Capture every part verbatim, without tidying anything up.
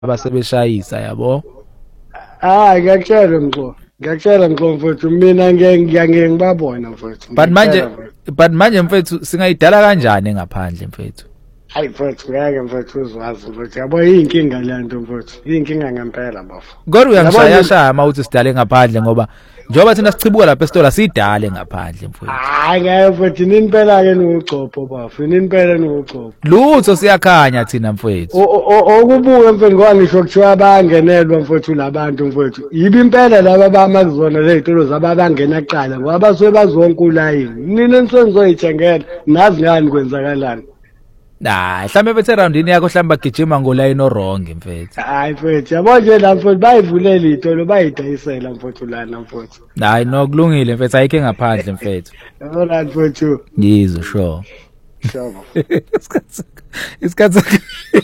abasebeshayisa yabo. Ah ngiyakutshela mfo ngiyakutshela mfowethu mina ngeke ngibabona mfowethu. But manje but manje mfethu singayidala kanjani ngaphandle mfethu? Hayi mfowethu ngeke mfowethu uzwazi mfowethu yabo inkinga lento mfowethu inkinga ngempela bafo. Kodwa uyangishaya shaya uthi sidale ngaphandle ngoba njoba thina sichibuka lapha esitolo sidale ngaphandle mfowethu. Hayi ngeke mfowethu nini phela ke ningugcopho bafo nini phela ningugcopho. Lutho siyakhanya thina mfowethu. Okubuke mfowethu ngoba ngisho kuthiwa bayangenelwa mfowethu labantu mfowethu. Yibi impela laba bamakuzona lezitolo zababangena kuqala ngoba basuke bazonkula yini. Nina nisengizoyithengela nazi ngani kwenzakalani. Nah, mhlambe bethe roundini yakho mhlambe bagijima ngolayini wrong mfethu. Hayi mfethu, yabo nje la mfethu bayivulela itolo bayidayisela mfethu lana mfethu. Hayi no kulungile mfethu ayike ngaphandle mfethu. Yabona mfethu. Yizo sure. Sure. Isikhathi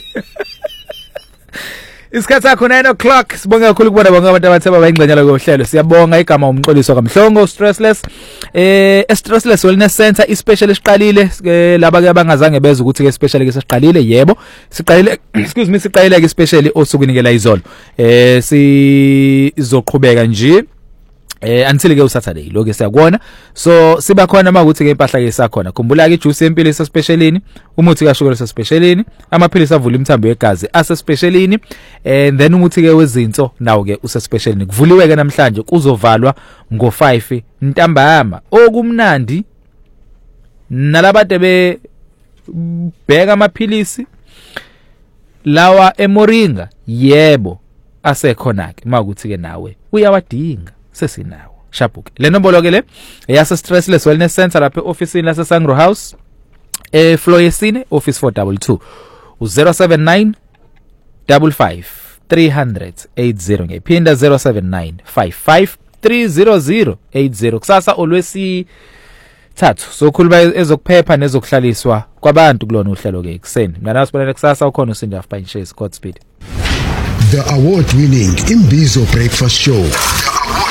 Isikhathi sakho nine o'clock sibonga kakhulu kubona bonke abantu abatheba bayingxenyela kohlelo. Siyabonga igama umxoliso kaMhlongo Stressless. Eh Stressless Wellness Center ispecial isiqalile laba ke abangazange beze ukuthi ke special ke sesiqalile yebo. Siqalile excuse me siqalile ke special osukunikela izolo. Eh sizoqhubeka nje eh until ke uSaturday lo ke siyakubona. So siba khona makuthi ke impahla ke sakhona. Khumbula ke juice empilo esa specialini, umuthi kaShukela esa specialini, amaphilisi avula imithambo yegazi ase specialini, and then umuthi ke wezinso nawo ke use specialini. Kuvuliwe ke namhlanje kuzovalwa ngo five ntambama. Okumnandi nalabade be bheka amaphilisi lawa eMoringa yebo asekhona ke makuthi ke nawe uyawadinga sesinawo shabuke le nombolo ke le yase Stressless Wellness Center lapha eoffice la Sangro House e Floyesine office four two two zero seven nine five five three zero zero eight zero ngephinda zero seven nine five five three zero zero eight zero kusasa olwesi thathu sokhuluma ezokuphepha nezokuhlaliswa kwabantu kulona uhlelo ke ekseni mina nasibonela kusasa ukhona uSindaf Pine Shares Godspeed. The award-winning Imbizo Breakfast Show